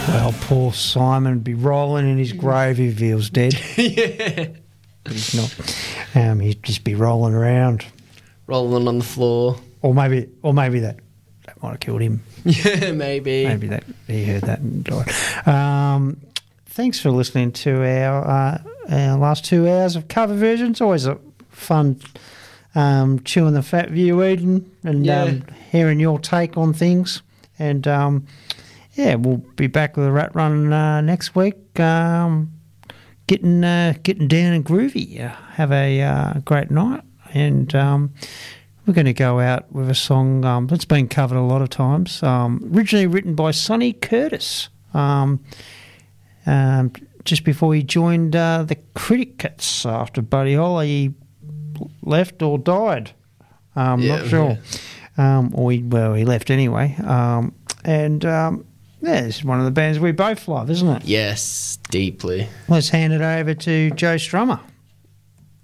Well, poor Simon would be rolling in his grave if he was dead. Yeah. But he's not. He'd just be rolling around. Rolling on the floor. Or maybe that might have killed him. Yeah, maybe. Maybe that he heard that and died. Thanks for listening to our last 2 hours of cover versions. Always a fun chewing the fat view, Eden, and hearing your take on things. And we'll be back with a Rat Run next week. Getting down and groovy. Have a great night, and we're going to go out with a song that's been covered a lot of times. Originally written by Sonny Curtis. Just before he joined the Crickets after Buddy Holly left or died. Not sure. He left anyway. It's one of the bands we both love, isn't it? Yes, deeply. Let's hand it over to Joe Strummer.